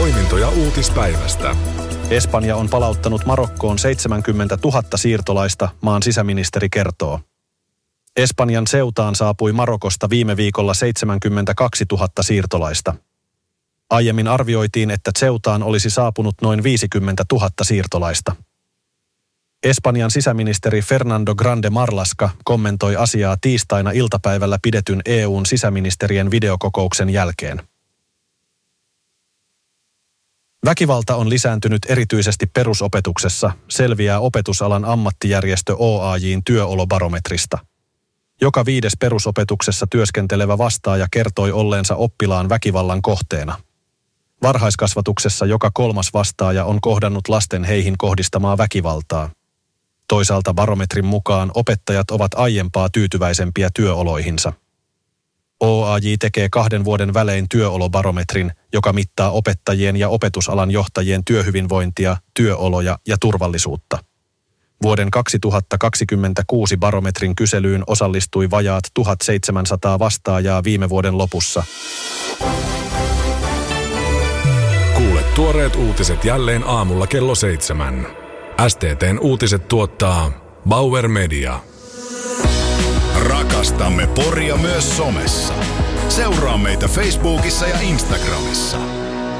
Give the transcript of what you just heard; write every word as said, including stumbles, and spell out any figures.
Poimintoja uutispäivästä. Espanja on palauttanut Marokkoon seitsemänkymmentätuhatta siirtolaista, maan sisäministeri kertoo. Espanjan Ceutaan saapui Marokosta viime viikolla seitsemänkymmentäkaksituhatta siirtolaista. Aiemmin arvioitiin, että Ceutaan olisi saapunut noin viisikymmentätuhatta siirtolaista. Espanjan sisäministeri Fernando Grande Marlaska kommentoi asiaa tiistaina iltapäivällä pidetyn E U:n sisäministerien videokokouksen jälkeen. Väkivalta on lisääntynyt erityisesti perusopetuksessa, selviää opetusalan ammattijärjestö O A J:n työolobarometrista. Joka viides perusopetuksessa työskentelevä vastaaja kertoi olleensa oppilaan väkivallan kohteena. Varhaiskasvatuksessa joka kolmas vastaaja on kohdannut lasten heihin kohdistamaa väkivaltaa. Toisaalta barometrin mukaan opettajat ovat aiempaa tyytyväisempiä työoloihinsa. O A J tekee kahden vuoden välein työolobarometrin, joka mittaa opettajien ja opetusalan johtajien työhyvinvointia, työoloja ja turvallisuutta. Vuoden kaksituhattakaksikymmentäkuusi barometrin kyselyyn osallistui vajaat tuhatseitsemänsataa vastaajaa viime vuoden lopussa. Kuule tuoreet uutiset jälleen aamulla kello seitsemän. S T T:n uutiset tuottaa Bauer Media. Rakastamme Poria myös somessa. Seuraa meitä Facebookissa ja Instagramissa.